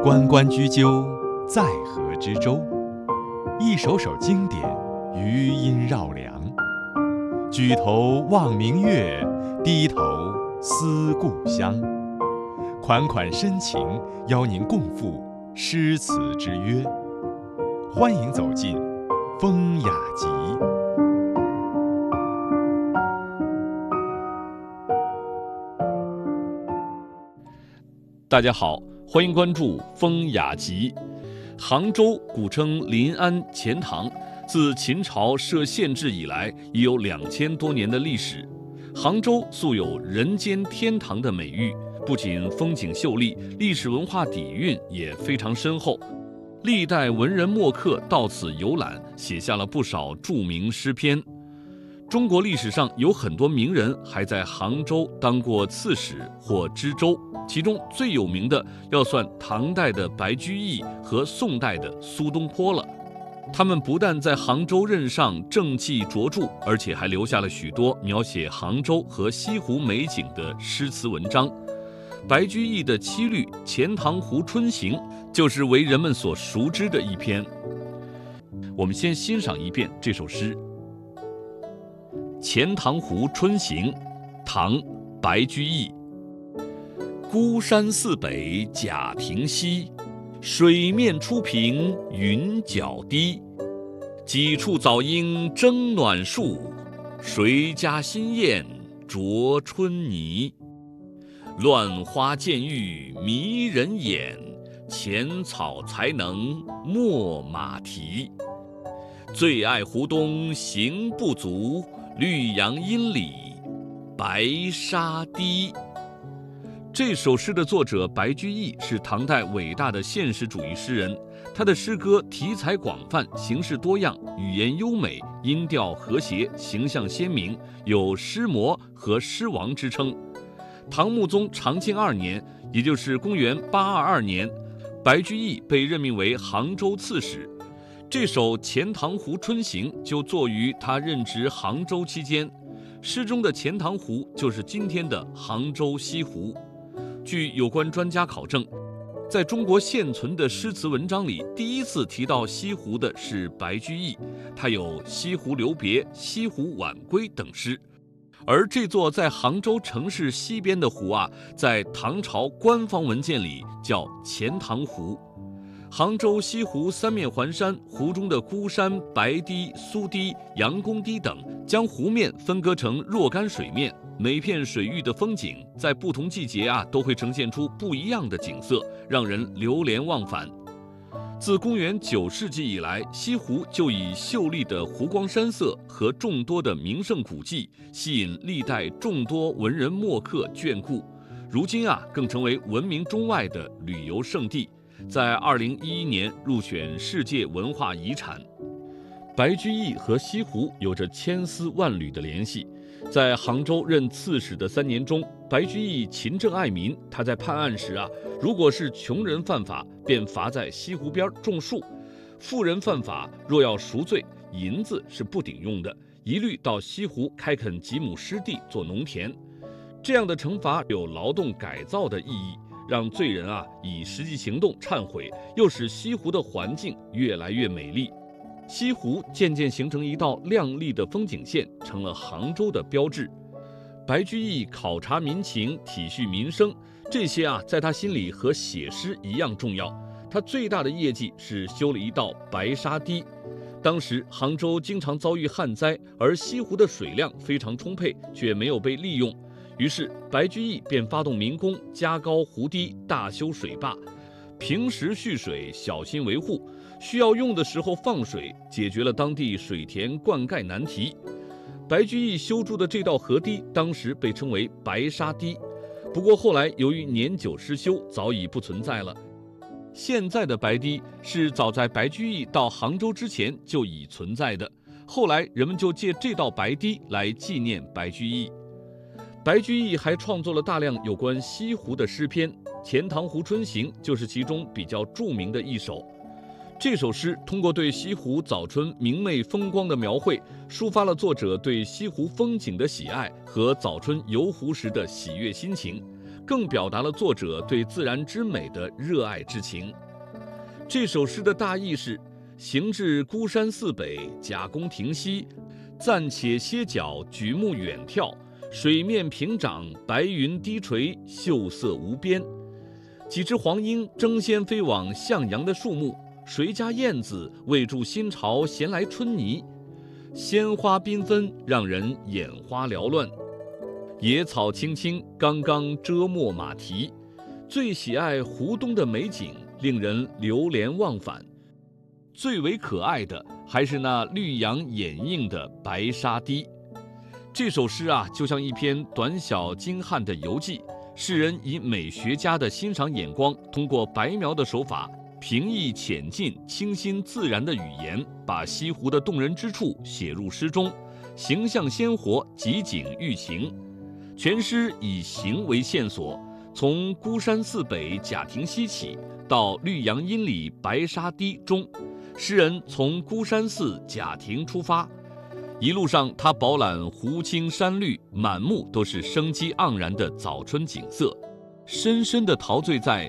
关关雎鸠，在河之洲。一首首经典，余音绕梁。举头望明月，低头思故乡。款款深情，邀您共赴诗词之约。欢迎走进风雅集。 大家好，欢迎关注风雅集。杭州古称临安、钱塘，自秦朝设县制以来，已有2000多年的历史。杭州素有人间天堂的美誉，不仅风景秀丽，历史文化底蕴也非常深厚。历代文人墨客到此游览，写下了不少著名诗篇。中国历史上有很多名人还在杭州当过刺史或知州，其中最有名的要算唐代的白居易和宋代的苏东坡了。他们不但在杭州任上政绩卓著，而且还留下了许多描写杭州和西湖美景的诗词文章。白居易的七律《钱塘湖春行》就是为人们所熟知的一篇。我们先欣赏一遍这首诗。《钱塘湖春行》唐·白居易。孤山寺北贾亭西，水面初平云脚低。几处早莺争暖树，谁家新燕啄春泥。乱花渐欲迷人眼，浅草才能没马蹄。最爱湖东行不足，绿杨阴里白沙堤。这首诗的作者白居易是唐代伟大的现实主义诗人，他的诗歌题材广泛，形式多样，语言优美，音调和谐，形象鲜明，有诗魔和诗王之称。唐穆宗长庆2年，也就是公元822年，白居易被任命为杭州刺史。这首《钱塘湖春行》就作于他任职杭州期间。诗中的钱塘湖就是今天的杭州西湖。据有关专家考证，在中国现存的诗词文章里，第一次提到西湖的是白居易，他有《西湖留别》《西湖晚归》等诗。而这座在杭州城市西边的湖啊，在唐朝官方文件里叫钱塘湖。杭州西湖三面环山，湖中的孤山、白堤、苏堤、杨公堤等，将湖面分割成若干水面，每片水域的风景在不同季节都会呈现出不一样的景色，让人流连忘返。自公元9世纪以来，西湖就以秀丽的湖光山色和众多的名胜古迹，吸引历代众多文人墨客眷顾。如今更成为闻名中外的旅游胜地，在2011年入选世界文化遗产。白居易和西湖有着千丝万缕的联系。在杭州任刺史的3年中，白居易勤政爱民，他在判案时如果是穷人犯法，便罚在西湖边种树；富人犯法，若要赎罪，银子是不顶用的，一律到西湖开垦几亩湿地做农田。这样的惩罚有劳动改造的意义，让罪人以实际行动忏悔，又使西湖的环境越来越美丽。西湖渐渐形成一道亮丽的风景线，成了杭州的标志。白居易考察民情，体恤民生，这些在他心里和写诗一样重要。他最大的业绩是修了一道白沙堤。当时杭州经常遭遇旱灾，而西湖的水量非常充沛，却没有被利用。于是白居易便发动民工加高湖堤，大修水坝，平时蓄水，小心维护，需要用的时候放水，解决了当地水田灌溉难题。白居易修筑的这道河堤当时被称为白沙堤，不过后来由于年久失修，早已不存在了。现在的白堤是早在白居易到杭州之前就已存在的，后来人们就借这道白堤来纪念白居易。白居易还创作了大量有关西湖的诗篇，《钱塘湖春行》就是其中比较著名的一首。这首诗通过对西湖早春明媚风光的描绘，抒发了作者对西湖风景的喜爱和早春游湖时的喜悦心情， 更表达了作者对自然之美的热爱之情。这首诗的大意是：行至孤山寺北，贾公亭西，暂且歇脚，举目远眺，水面平涨，白云低垂，秀色无边。几只黄莺争先飞往向阳的树木，谁家燕子为助新巢衔来春泥。鲜花缤纷，让人眼花缭乱；野草青青，刚刚遮没马蹄。最喜爱湖东的美景，令人流连忘返。最为可爱的还是那绿杨掩映的白沙堤。这首诗啊，就像一篇短小精悍的游记，诗人以美学家的欣赏眼光，通过白描的手法，平易浅近、清新自然的语言，把西湖的动人之处写入诗中，形象鲜活，集景寓情。全诗以形为线索，从孤山寺北贾亭西起，到绿杨阴里白沙堤中，诗人从孤山寺贾亭出发，一路上他饱览湖青山绿，满目都是生机盎然的早春景色，深深地陶醉在